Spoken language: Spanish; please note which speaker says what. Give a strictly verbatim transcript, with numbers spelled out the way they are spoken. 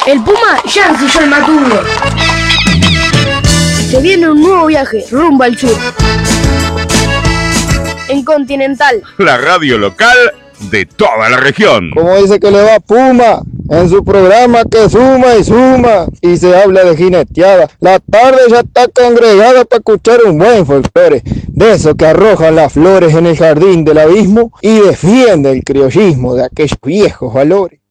Speaker 1: El Puma ya ensilló el matungo. Se viene un nuevo viaje rumbo al sur. En Continental,
Speaker 2: la radio local de toda la región.
Speaker 3: Como dice que le va Puma en su programa que suma y suma y se habla de jineteada. La tarde ya está congregada para escuchar un buen folclore, de eso que arrojan las flores en el jardín del abismo y defiende el criollismo de aquellos viejos valores.